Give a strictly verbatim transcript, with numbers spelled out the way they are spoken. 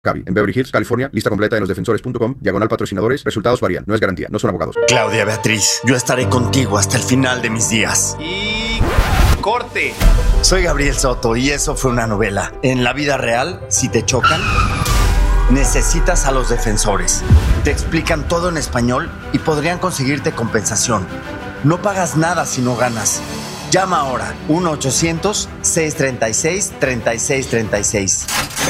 Cavi, en Beverly Hills, California. Lista completa en losdefensores punto com. Diagonal patrocinadores. Resultados varían. No es garantía. No son abogados. Claudia Beatriz, yo estaré contigo hasta el final de mis días. Y... corte. Soy Gabriel Soto y eso fue una novela. En la vida real, si te chocan, necesitas a los defensores. Te explican todo en español y podrían conseguirte compensación. No pagas nada si no ganas. Llama ahora uno ochocientos, seiscientos treinta y seis, treinta y seis treinta y seis.